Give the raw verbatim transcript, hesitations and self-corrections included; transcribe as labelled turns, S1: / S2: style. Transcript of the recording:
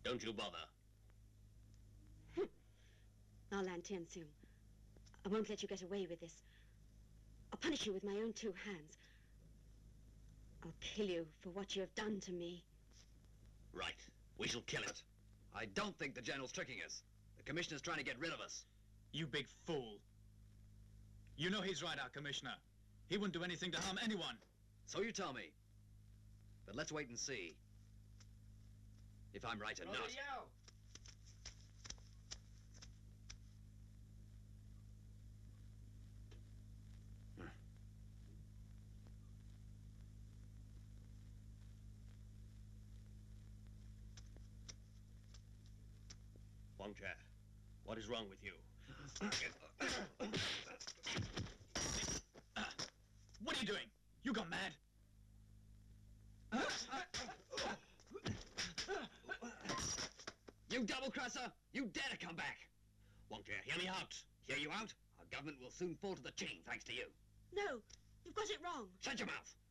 S1: Don't you bother.
S2: Now, Lan Tianxing, I won't let you get away with this. I'll punish you with my own two hands. I'll kill you for what you have done to me.
S1: Right. We shall kill it.
S3: I don't think the General's tricking us. The Commissioner's trying to get rid of us.
S4: You big fool. You know he's right, our Commissioner. He wouldn't do anything to harm anyone.
S3: So you tell me. But let's wait and see if I'm right or not.
S5: Yao.
S1: Wang Jie, what is wrong with you?
S4: What are you doing? You gone mad?
S3: You double-crosser! You dare to come back!
S1: Wang Jie, hear me out.
S3: Hear you out? Our government will soon fall to the Qing, thanks to you.
S2: No, you've got it wrong.
S3: Shut your mouth!